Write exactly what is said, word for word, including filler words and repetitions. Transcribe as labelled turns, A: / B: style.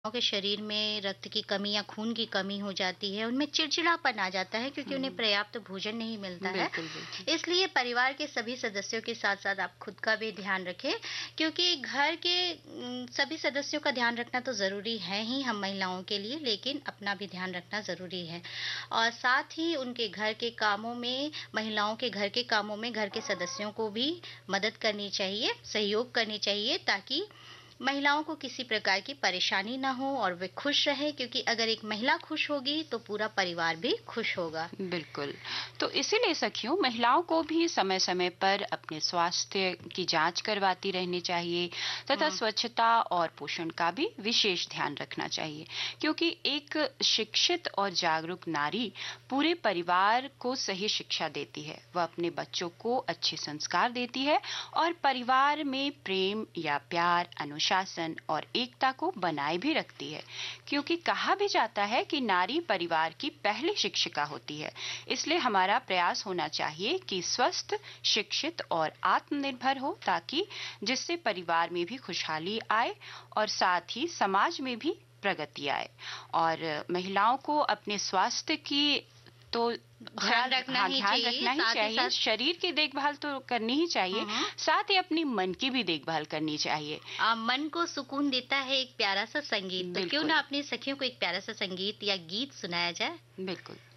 A: के शरीर में रक्त की कमी या खून की कमी हो जाती है, उनमें चिड़चिड़ापन आ जाता है क्योंकि उन्हें
B: हुँ,
A: पर्याप्त भोजन नहीं मिलता है।
B: बिल्कुल, बिल्कुल।
A: इसलिए परिवार के सभी सदस्यों के साथ-साथ आप खुद का भी ध्यान रखें, क्योंकि घर के उम, सभी सदस्यों का ध्यान रखना तो ज़रूरी है ही हम महिलाओं के लिए, लेकिन अपना भी ध्यान रखना ज़रूरी है। और साथ ही उनके घर के कामों में महिलाओं के घर के कामों में घर के सदस्यों को भी मदद करनी चाहिए, सहयोग करनी चाहिए, ताकि महिलाओं को किसी प्रकार की परेशानी ना हो और वे खुश रहे, क्योंकि अगर एक महिला खुश होगी तो पूरा परिवार भी खुश होगा।
B: बिल्कुल। तो इसीलिए सखियों, महिलाओं को भी समय-समय पर अपने स्वास्थ्य की जांच करवाती रहनी चाहिए तथा
A: हुँ,
B: स्वच्छता और पोषण का भी विशेष ध्यान रखना चाहिए, क्योंकि एक शिक्षित और जागरूक नारी पूरे परिवार को सही शिक्षा देती है, वह अपने बच्चों को अच्छे संस्कार देती है और परिवार में प्रेम या प्यार, अनुशासन और एकता को बनाए भी रखती है, क्योंकि कहा भी जाता है कि नारी परिवार की पहली शिक्षिका होती है। इसलिए हमारा प्रयास होना चाहिए कि स्वस्थ, शिक्षित और आत्मनिर्भर हो, ताकि जिससे परिवार में भी खुशहाली आए और साथ ही समाज में भी प्रगति आए। और महिलाओं को अपने स्वास्थ्य की तो
A: ध्यान
B: ख्याल
A: रखना
B: हाँ,
A: ही
B: ध्यान
A: चाहिए,
B: रखना ही
A: साथ ही
B: चाहिए।
A: साथ
B: शरीर की देखभाल तो करनी ही चाहिए,
A: हुँ, हुँ।
B: साथ ही अपनी मन की भी देखभाल करनी चाहिए।
A: अ, मन को सुकून देता है एक प्यारा-सा संगीत, तो क्यों
B: बिल्कुल,
A: ना अपनी सखियों को एक प्यारा-सा संगीत या गीत सुनाया जाए?
B: बिल्कुल।